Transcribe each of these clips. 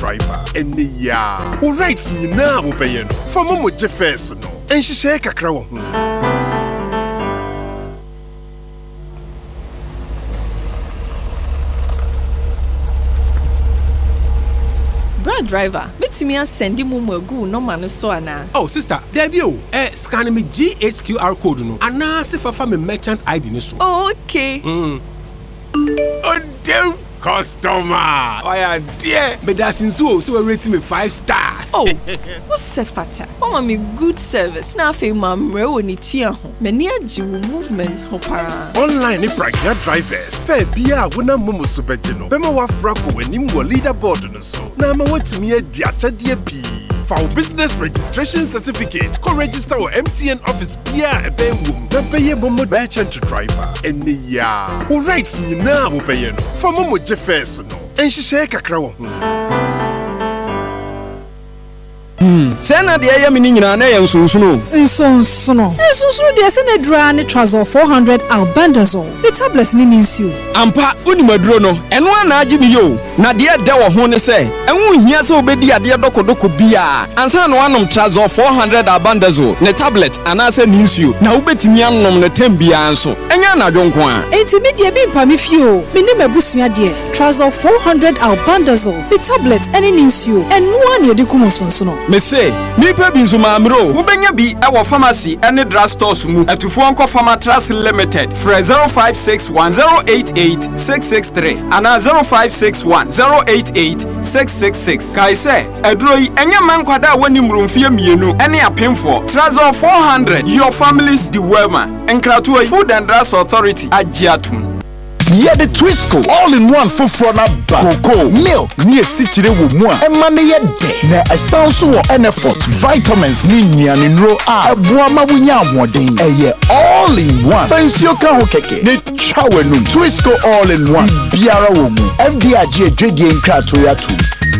driver. Ene ya. O rights nyina wo beye no. Fa mo je first no. Enhihye kakra wo ho. Brad driver, bet me send you mumu no man so ana. Oh sister, there be o. Scan me GHQR code no. Ana se fa me merchant ID ni so. Oh, okay. Oh damn customer. Oh yeah, dear. But that's in so we rate me 5 star. Oh, what's fata? Oh, me good service. Na fe mamre woni tua ho. Me ne agi movement ho para. Online pragya drivers. Fair bia wona mumu so beje no. Bema wa frako wanim wo leaderboard no so. Na ma watumi adi achade bi. For business registration certificate, go register or MTN office bia ebe wum. Na peye momo merchant driver. Ene ya. O rights nyina wo peye no. For momo je first no. Enhihye kakra wo ho. Sena de ya me nyina na ye nsonsono. Nsonsono de se na dura ne Trazol 400 albendazole. The tablets ni nsuo. Ampa unimaduro no. Eno ana agi mi yo. Na de da wo ho ne se. Enwu hia se obedi ade dokodoko bia. Ansa na wanom Trazol 400 albendazole. Ne tablet ana se nsuo. Na ubetimi anom ne tambia anso. Enya na dwonko a. Enti me de bi mpa me fio. Me ni mabusua de. Trazol 400 albendazole. The tablet ene nsuo. Eno ana de kumonsonsono. Me say, me pe bi nzuma amro. Wo benya bi e wo pharmacy ene drugstores mu. Atufo onko Pharmatras Limited. Fra 0561088663 ana 0561088666. Kai say, edro yi enya mankwada woni mrumfie mienu ene apemfo. Trazol 400 your family's dewema. Enkrato Food and Drugs Authority agiatum. Yeah, the Twisco all-in-one for frona cocoa milk near sichire wo mu a emane ye de na esanso wo effort vitamins ni nuane nro a eboa ma wonya amodin eye all-in-one fansio ka ho keke ne twawenum Twisco all-in-one biara wo mu FDAG edwedie nkrato ya tu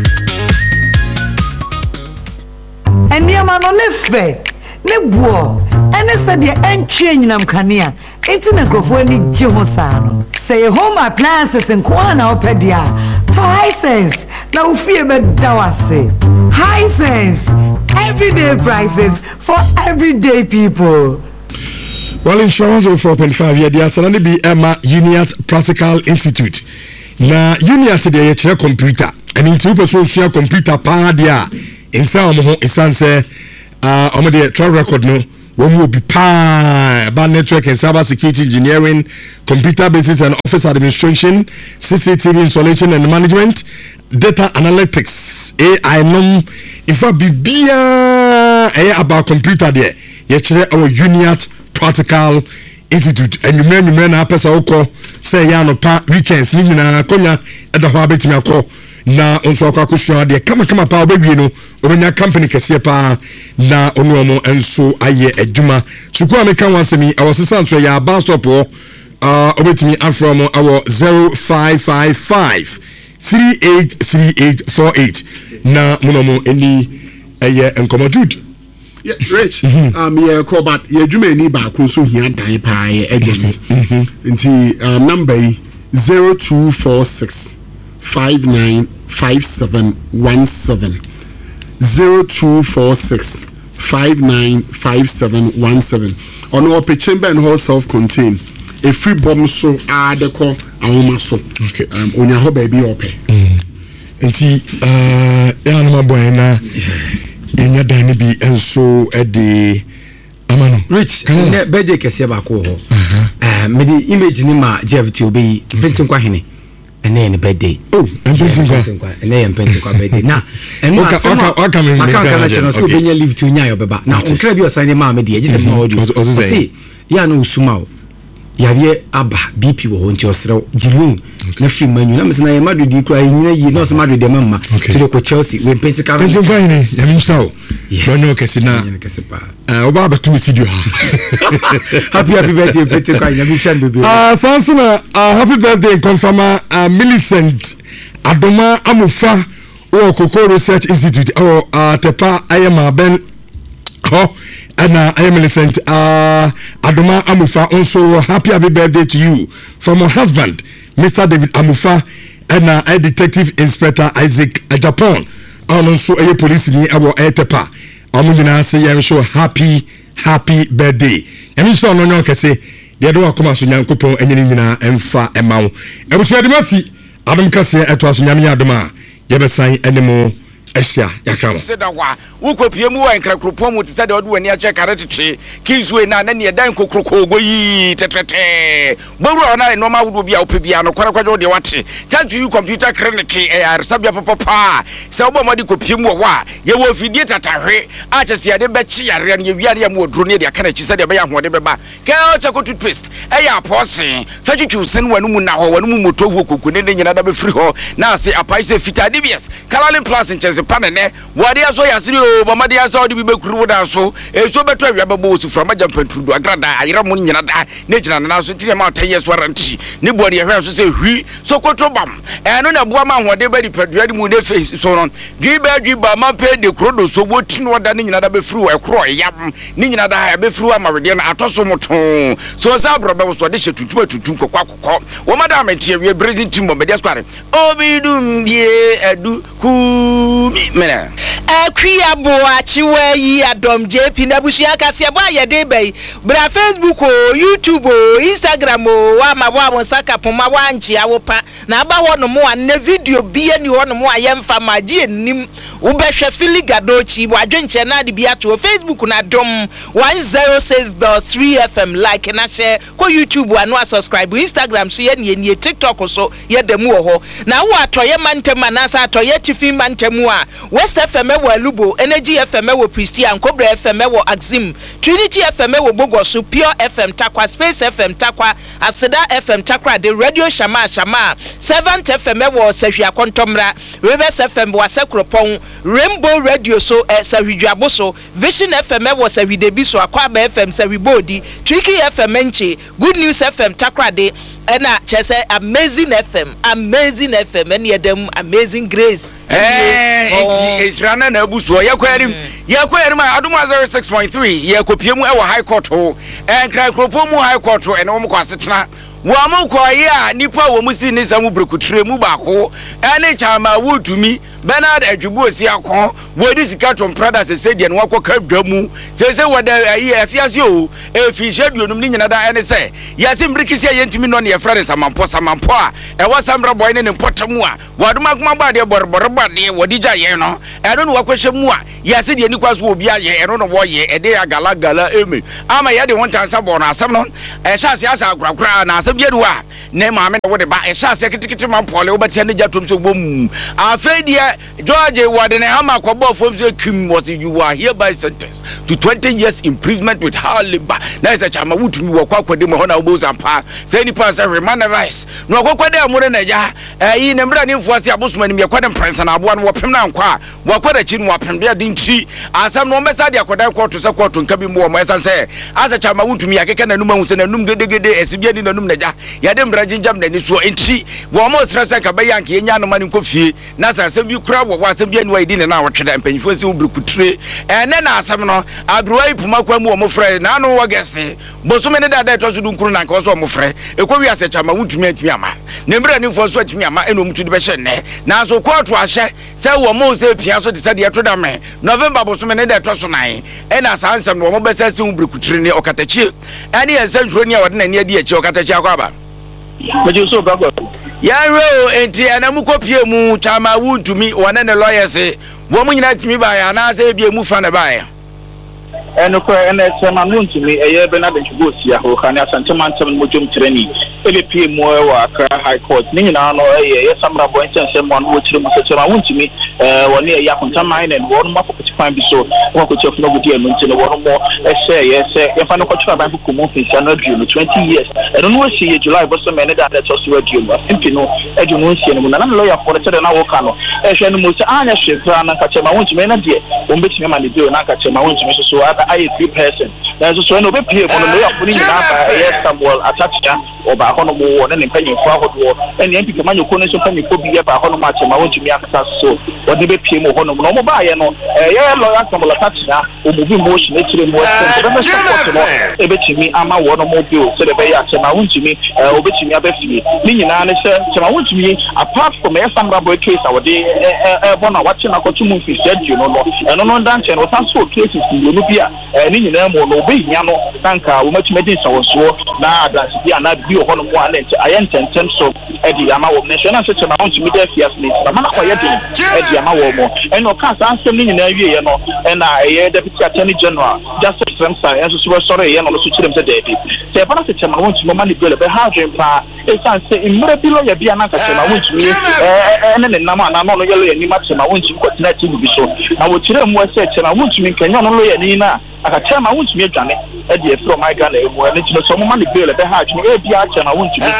eniama no ne fe ne buo ene se de entwe nyinam kanea enti na krofo ni je ho saa no say home appliances in Kwana Opedia to Hisense na ufie be dawase Hisense everyday prices for everyday people. Well, insurance of 4.5 year dia sana be Emma Uniat Practical Institute na Uniat de ye chere computer and into person share computer pa dia insa omo isanse omo de track record no when will be about network and cyber security engineering, computer business and office administration, CCTV installation and management, data analytics, AI nom. If I be about computer there, yet our Uniat Practical Institute and you may na pesa oko say ya no pa weekends ni na konya edo ho abetimi akọ na onso akọ akosuan de kama pa obawie no obenya company kese pa na onu omo enso aye adwuma suku ameka wansemi awosesa nso ya bus stop obetimi afrom our 0555 383848 na munomo eni eye enkomojude. Yeah, Rich. Yeah, call back. Yeah, you may need back also here. Die pie agent. Until number 0246 595717. 0246 595717. On our chamber and whole self-contained. A free bomb so the call our so. Okay. On your whole baby open. Until animal boy na. Enya dani bi enso ede amano Rich ne birthday kese ba ko ho me di image ni ma Jeff ti obeyi pentin kwa hene ene ne birthday pentin kwa ene pentin kwa birthday na eno asema aka na cheno so obenya live to nya yo beba na onkra bi osan ma me di ejise ma audio see ya no usuma o yare aba BP wo ho nti osrew jilun na fi manu na mesna ya madu di kura nyina yi na osama de mamma to de ko Chelsea we pentin kwa hene ya minstao no kesi na oba batu studio happy birthday pentin kwa ya mission baby sansuna happy birthday confirma Millicent Adoma Amufa o Cocoa Research Institute o tepa ayema ben ho ana Millicent Adoma Amufa also happy birthday to you from her husband Mr. David Amufa and Detective Inspector Isaac Japan ɔno nso ɛyɛ police ni ɛwɔ ɛtepa ɔmo nyinaa se yɛn so happy birthday ɛmi nso ɔno nyɛ ɔkɛse deɛ do akoma so nyankopɔn ɛnyɛ nyinaa ɛmfa ɛma wo ɛbusua de masi adom kɛse ɛto aso nyame adom a yɛbɛsan ɛne mo Asia yakram se da wa ukopie mu wa nkrakropom mu tse da odu wani ache karetete kizwe na ne dan kokroko goyi tetete boru ona no ma wudu bia opebia no kwarakwaje de wate tantu you computer clinic sabia papa se obo modi kopie mu wa ye wo fidie tatahwe ache se de be chi yare ne wiare mu oduro ne de aka na chi se de be ya hode beba ke o chakotu twist eya posin fachichu sen wanu mu na ho wanu mu motovu koku ne nyina da be free ho na se apai se fitade bies Caroline Plus in panene wade aso yasiri o bamade aso de bi bekuru da so eso beto awia bebo su from ajampantudu agrada ayira mo nyina da ne gina na so tire ma 10 years warranty ne bodi ehwe so se hwi so kotobam eno na boa ma hode ba di padua di mu ne face so no dwi ba ma pe de krodo so botino da ne nyina da be furu ekro yam ne nyina da ya be furu amawede na atoso moto so sa brobe so de hyetutu kokwa wo madam tie we brazil team mo be square obidum die edu ku mena akria boa chiwe yi adom JP na busia kase bo ayede bai bra Facebook o YouTube o Instagram o wa ma bo saka poma wanchi awopa na aba wono mo an video bia ni wono mo ayemfa magie nim ubehwe filigadochi bo adwenche na de bia to Facebook na dom 106.3 FM like na share ko YouTube anu subscribe Instagram so ye nie TikTok so ye demu ho na wo atoye mantema na sa atoye tifi mantemu a West FM wo Alubo Energy FM wo Christian Cobra FM wo Axim Trinity FM wo Bogosu Pure FM Takwa Space FM Takwa Aseda FM Takwa the Radio Shama 7th FM wo Sahwia Kontomra Rivers FM wo Sekropon Rainbow Radio so Sahwidwabo so Vision FM wo Sahwidebi so Akwaba FM Sahwibodi Tricky FM Enche Good News FM Takwa de ena chese Amazing FM eni edem Amazing Grace Israna na abuso yakwarim ma adum 06.3 yakopie mu e wo high court ho enkra kropo mu high court ho ene wo mko asetena wo amkoye a nipa wo musi ni samu brekutre mu baako ene chama wotumi Bernard Adjubu osi akon wo di sikaton prada se de no akwa dwamu se wada ayi afiase o efi sheduonum ni nyina da ene se yase mbrikisi yentumi no ne yefrere samampo a e wasamra boy ne potamu a waduma kuma ba de borborde wodi gya ye no eno no wakwehye mu a yase de ni kwaso obi aye eno no wo ye ede agala eme ama ye de wontansa bo no asem no e hyase asa agrakra na asem ye duwa ne maame no wode ba e hyase kitikiti mampole wo batia ne gyatom so bom afedie George Wadene Hama Kobo from Kim was you are hereby sentenced to 20 years imprisonment with hard labor. Now is a chama would me walk with them on our bows and pa. Say any pass every man advice. No go quite there more than a ya. In a brand new force, a busman, me quite a prince and I one wapim now. Walk with a chin wapim there, didn't she? As some no message, I could have to support to come more, my son say. As a chama would to me, I can a numerous and a num de as if you didn't know Naja. Yadam Rajin jam then is so in she. One more stress like a bayanki and Yanaman Kofi. Nasa, some you crowd was a bien way in an hour to them, and you brukutre. And then I some no, I grew up Makwamu, my friend, I know what guess. But so many that was doing Kuruna, also, my friend. A Korea said, I'm a wood to meet Yama. Never knew for sweat Yama and to the Beshan. Now, so quite was say, one more say Piazza decided to them. November was so many that was on I. And as I answered, one more best soon brukutre or Katachi. And he has sent Ronia or near the Chokatacha. But you so bad. Yaro enti anamukopie mu chama wuntu mi wane ne lawyer say wo mu nyina timi ba ya na say bie mu fa na ba ya eno ko ene chama wuntu mi eye Bernard Adjubu osi aho kan asantemantam mojom treni ele pie mu e wa Accra High Court ni nyina no eye samra bo ensem mo no chire mu chama wuntu mi woni e yakunta mine and won ma pokoti fan bi so won ko chef no gudi enu ntino won mo say ye fa no ko chira ban ko mo fi channel due 20 years eno no si July bo so me ne da that so radio no impino edu no si enu na na lawyer for the na wo ka no hwe no mo si anya hwe kra na ka chama wuntu me na de won betime ma ne de na ka chama wuntu me so I a 3 person so no be pie kono no yapuni na ba yes Samuel Atachia oba hono mo ne mpanyimfo ahodo ene mpike manyo kono so mpanyimfo bi ya ba hono ma chema wontumi akasa so wode be pie mo hono no mo ba ye no ye lawyer Samuel Atachia o mo bi motion e kire mo be support no e be chimi ama wono mo bi o se de be ya chema wontumi o be chimi abafie ni nyina ne se chema wontumi apart from yes Samrabo case awode e bona wache na kotu mu fi schedule no no dance no san so cases no bia ni nyina mo no be hia no tanka wo matumi din so na dance bia na bi o hono mo alent ayententem so e di ama wo national system na wontumi dey fias ni na mana ko ye din e di ama wo mo e no kan san sem ni nyina wie ye no e na ye deputy attorney general justice Ramsa enso so sorry ye no so chirem se dey se bana se chema wontumi mani bele be ha dwen pa e san se imre bi lo ye bia na ka chema wontumi ne nama na no ye lo ye ni ma chema wontumi ko tina ti bi so na wo chire mu se chema wontumi kanya no lo ye ni na aka chema wontumi adwane e de from my Ghana e mo ne chino so mo mani bele be ha chimo e bia chema wontumi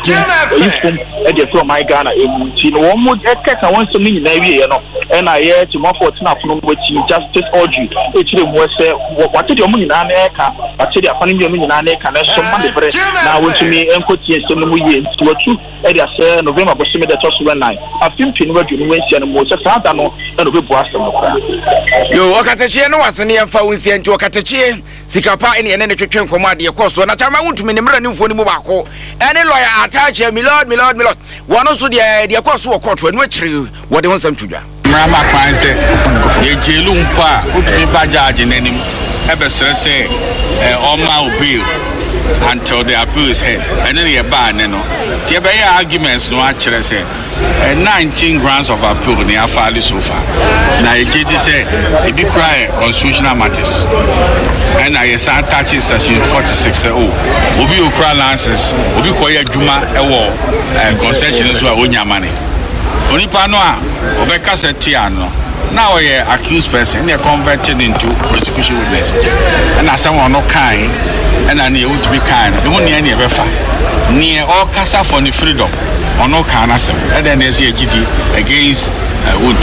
e yifum e de from my Ghana e mo chino wo mo e keka won so ni na wie ye no e na ye chimo 14 afuno mo chi justice Audrey e chire mu se wate de mo nyina na e ka wate de afani de mo nyina na e ka na so mani bre na wontumi enkotie se no mo ye ntuatu e de ase November bo sime de to so 9 afimpi no wadu no wensia no mo se saada no e no be bo asem no kra yo wakatachie no wasene yemfa wensia nti wakatachie sikapa ene ene twetwe nkomo ade ekoso na chama wontumi ne mra ne mfoni mu baako ene lawyer Atachia milord wono so de ekoso wo court anu akire wode wonsam tudwa mrama kwanse ye jelu mpa utumi ba judge nanim ebe sere oma obi until the appeal is heard and then you ban no the be arguments no akire say 19 grounds of appeal they are filed so far na ejeji say e be cry constitutional matters and I say attach section 46 say obi okra license obi koye adwuma ewo concession so a onya money onipa no a obeka seti ano now we accused person they converted into prosecution witness and as someone no kind and I need to be kind the one near befa near all casa for the freedom or no kind of and then there's a GD against would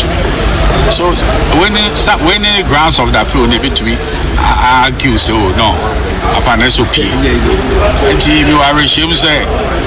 so when any grounds of that appeal they be to be argue so no upon SOP and you are ashamed say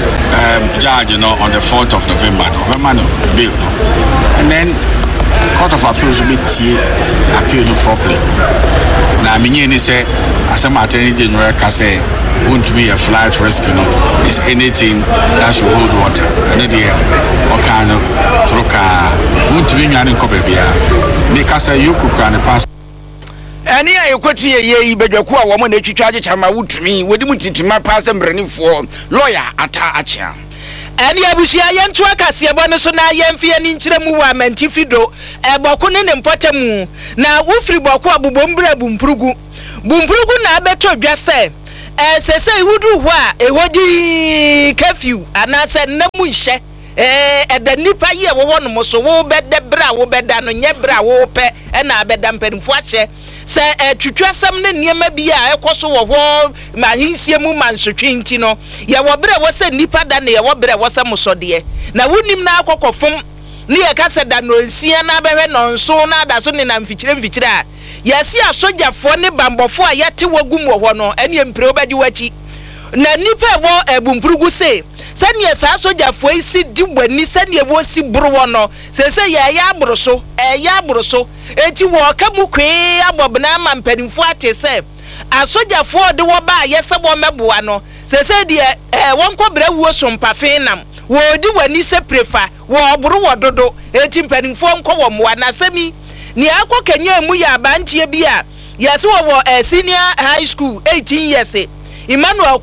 judge on the 4th of November bill and then Court of Appeals will be appeal properly. Now, I say, as I'm attending General Kase, won't be a flight rescue, is anything that should hold water. And then, what kind of troca, won't be any copy, because you could run a pass. And here you could see a Bedakua woman that you charge Chama would me, with the my pass and running for lawyer Atachia. Ani abusia yentu akase ebo so na yemfie ni nkyere mu wa mantifido eboko ne ne mpotemu na wofri boko abubombra bumpurugu na abeto dwase sese iwudu ho a ehodi curfew anase namu nhye eda nipa ye wo no mo so wo bede bra wo beda no nye bra wo pe na abeda mpanimfo ahye se twetwasam ne niema bia ekoso wo ho mahinsie mu mansotwe nti no ye wo bere wo se nipa da ne ye wo bere wo se musode na wunim na akokofom ne ye ka se da no nsia na behwe no nso na da so ne na mfikyire a ye si asojafo ne bambofo a yete wagum wo ho no ene mpre obedi wachi na nipa wo ebumpurugu se sanye sa asojafo isi di wani sanye wo si buru no sese ye ya aburo so eti wo ka mu kwe abobna ma mpanimfo ate se asojafo de wo ba yese bo meboa no sese de won kobra wuo so mpafen nam wo di wani se prefa wo oburu wo dodo eti mpanimfo nko wo moa na semi ni akọ kenya mu ya abantie bia yese wo senior high school 18 years Emmanuel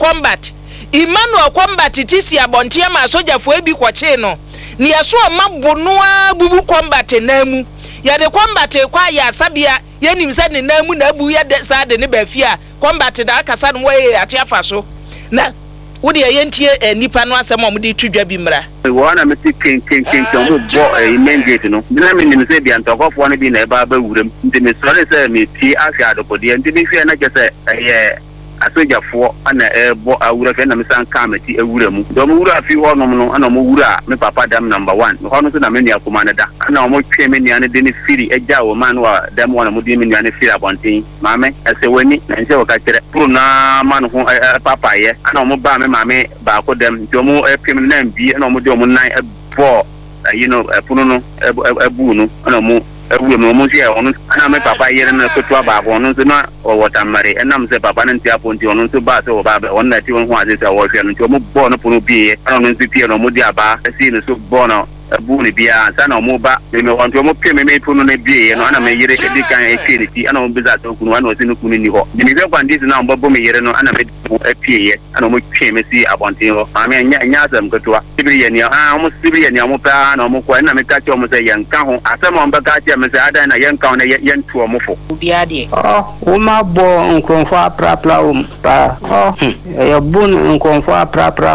Combat tisi abontie ma asojafo ebi kwache no ni yaso mabonoa bubu Combat namu ya de Combat kwa ya sabia yenim se ne namu na abu ya de sa de ne bafia Combat da akasa no we atiafa so na wode yentie nipa no asem omde twidwa bi mra wana meti ken mo bo immediate no na me nim se bi antokofo no bi na eba ba wuram ndi me sore se me ti afi adokode ndi me fie na je se asogyafoɔ ana ɛbɔ awura fɛ na mesan ka mati awura mu dɔm wura fi hɔ nom no ana mo wura me papa dam number 1 hɔ no so na me nua koma ne da ana mo twe me nua ne de ne firi agya wo man wa dam wɔ na mo de me nua ne firi abɔnten maame ɛsɛ wani na nse wɔ ka kyerɛ pro na ma no ho papa ye ana mo ba me maame ba ko dam nti mo pem na mbi ana mo de mo nan ɛbɔ puno no ebu no ana mo ewu me mo sia ono ana me papa yere na kotua ba bo no so na o watamare enam se papa na ntia ponti ono so ba se o ba on na ti won ho ase se wo hwe no nti mo bo no puno bi ana no nti pie no mo di aba si no so bo no ebu ni bia sa na mo ba me won to mo pie me puno na bi no ana me yere edi kan e ni ti ana mo biza to kunu ana o se no kunu ni ho ni be kwa ndisi na mo bo me yere no ana me pie ana mo pie me si abonten ho ma me nya asem kotua sibiri ye ni mo sibiri ye ni mo pa na mo kwa na me ka che mo se yen ka ho asem mo ba ka che me se ada na yen ka na yen tu mo fo bia de wo ma bo nkonfo aprapra wo pa ya bun nkonfo aprapra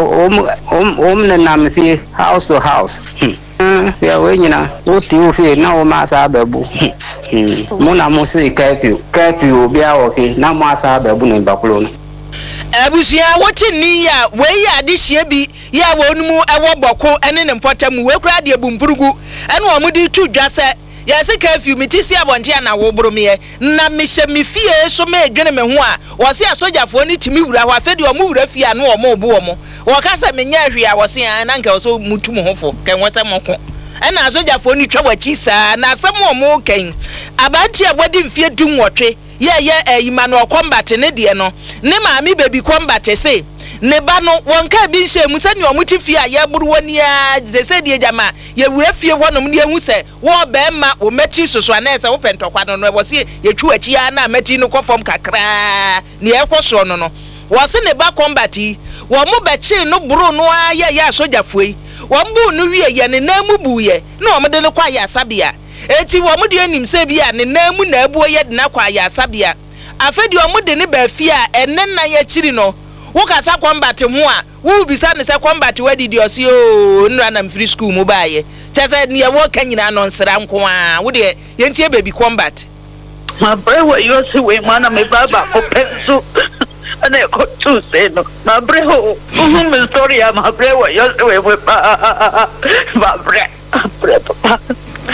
wo na na me fi house to house ya we nyina wo ti wo fi na wo ma sa babu mo na mo se curfew bia wo fi na mo asa babu ne bakulo no abusia wote ni ya we ya de hie bi ya wonu mu ewo boko ene ne mpotam we kura de bumpurugu ene wo mu di tu dwa se ya se curfew mitisi abonte na wo boromie na me hye me fie so me edwene me ho a wo se asojafo ni timi wura ho afedi wo mu wura fie anu wo mo bo wo mo wo ka se me nya hwe a wo se na nka wo so mutum hofo ken wo se moko ena asojafo ni twa wachi saa na asem wo mo ken abati abodi mfie dunwotwe ye Emmanuel combat ne de no ne maami baby combat se ne ba no wonka bi nhye mu sani omuti fie a ye buru woni a ze de jama ye wura fie honom ne ehu se wo be ma o meti soso na ese wo pentokwa no wo se ye twu achi a na meti no kofom kakra ne e kwoso no no wo se ne ba combat wo mu be chi no buru no a ye asojafoi wo mbu no wie ye ne na mu buye na o mde ne kwa ya sabia eti wo mu de anim se bia ne namu na abuo ye de na kwa ya sabia afedi wo mu de ne ba fi a enne na ya chiri no wo kasa combat ho a wo bisa ne se combat wadi di osi o nra na mfiri school mu baaye chese ne wo kanyina no nsra nko a wo de ye ntie baby combat ma brewo yo se we mana me baba ko penso ana ko tu se no ma brewo me story ma brewo yo se we ba papa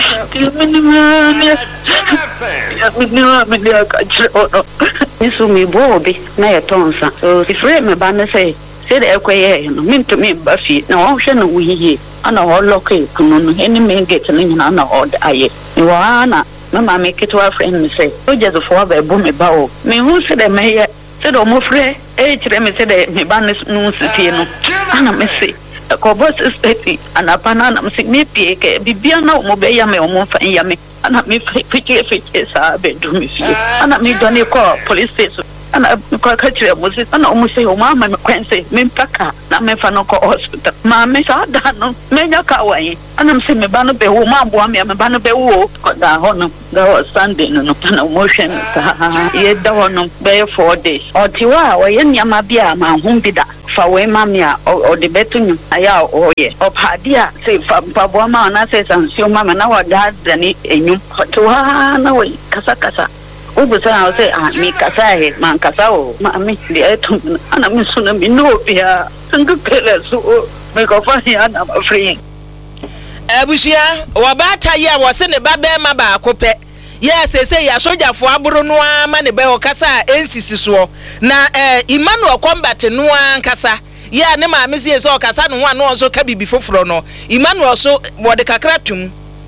Nisu mi bobi na ya tonsa. So ifre me ba na say de ekwaye no minto me ba fi na wo hwe na wuyiye ana ho loke kunu no eni me get na nyina na ho aye. Ni wa na mama me kitwa friend me say o jesu fo ba bu me ba o. Me hu se de me ye se de mo fre e kire me se de me ba no sitie no. Ana me say ko boss steady ana panana msigni pie ke bibia na mo be ya me o mo fa ya me ana mi fike sa be do mi fie ana mi do ne ko police station ana ko ka kire mo se ana o mo se o mama me kwense me mpaka na me fa no ko hospital ma me sa da no me nya ka wan ana mse me ba no be wo ma bo me ba no be wo ko da ho no da ho Sunday no na mo hwe me ta ye da ho no be 4 days o ti wa wo ye nyama bia ma hu bi da fa we mamia o de betunyu aya o ye o padia se fa bo ma na se sansio mama na wa da ni enyu to ha na we kasa ubusa o se mi kasa he man kasa o ma mi de etu ana mi suna mi no bia singu pele so me ko fa ya na ma free abusia wa ba ta ye wo se ne ba be ma ba akopɛ yes ya sojafo aburu no ama ne be okasa ensisi so na Emmanuel combat no ankasa ya ne ma mesi so okasa no ho ano so ka bibi foforo no Emmanuel so wo de kakra tum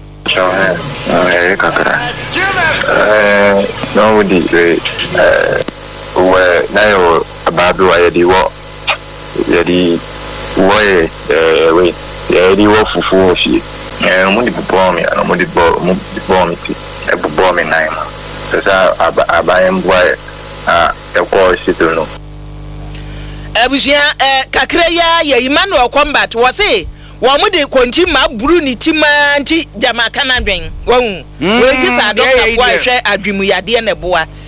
kakra no di we na yo abadu ayedi wo yedi wo we yedi wo fufu fi mo di bo mi ana mo di bo mi ti ebo me nine sasa abayem boy ekwo situ no abusia kakra ya Emmanuel combat wo se wo mu de konti ma buru ni tima nti jama kana dwen wo ji sa doctor boy hwe adwemu yade ne boa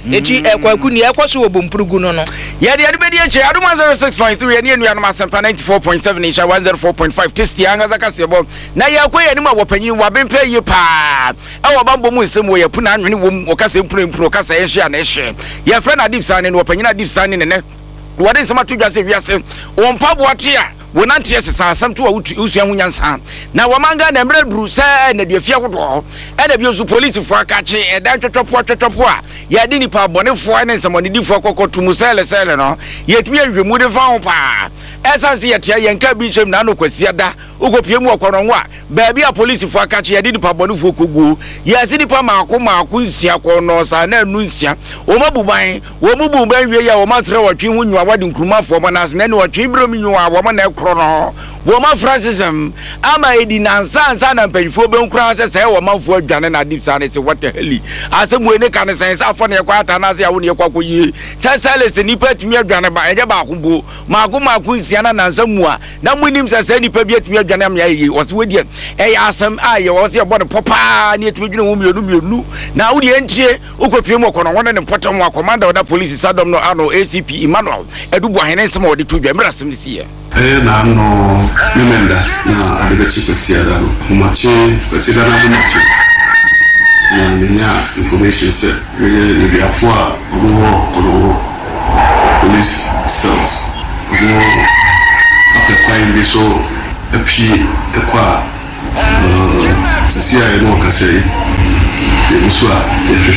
eti ekwaku ni ekwoso obompurugu no ye de be de che adoma 06.3 ye ne nuanom asempa 94.7 isha 104.5 testi anga zakase bo na ye akwa ni ma wopanyin wa bempa ye pa e wo bambo mu nsem wo ye puna anwene wo kasa empuro kasa ye hye na hye ye fra na deep sane no wopanyin na deep sane ne wode nsema to dwase wiase wo mpa boate a wonante yesesa asam to usua hunyansa na wamanga na mre duru se na de fie kodo e da bi osu police fo akache e da twetwopo a ya de nipa bonefo ne nsamone difo kokoto musele sele no yetumi ahwemu de fa ho pa esa se yetia yenka bi chem na no kwasia da ukopie mu okono a ba bi a police fo akache ya de nipa bonefo koguo ya se nipa maako nsia ko no sa na anu nsia o mabuban wo mububan wie ya wo masre wotwe hu nywa wade nkruma fo mo na se na ne wotwe ibro mi nywa wo mo na krono wo ma francism ama edi nansa na mpanyfo be nkura se se wo manfo adwane na deep sane se what the hell asemu ene kan se afo ne kwa ata na se ya wo ne kwa koyi se sele se nipa tumi adwane ba eje ba akombo maako nsia na nansa mu a na munim se nipa bi atumi adwane am ya yi wo se wodi e ya asem a ye wo se bo ne popa ne atumi dwene wo mienu na wo de entie ukopie mu okono wona ne potom wa commander da police sadom no ano ACP Emmanuel edubu ahene nsem wo de to dwa mrasem si ye na no memenda na adegachi kwesiada humachi kwesiada na humachi na nenya information set ni biafua omo police cells omo after crime so epi ekwa sisia eno kasei yebusua yefhwe